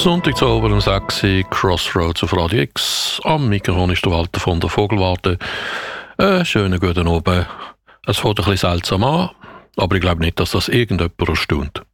Sonntag zu oben um 6 Uhr, Crossroads auf Radio X. Am Mikrofon ist der Walter von der Vogelwarte. Schönen guten Abend. Es fängt ein bisschen seltsam an, aber ich glaube nicht, dass das irgendjemand erstaunt.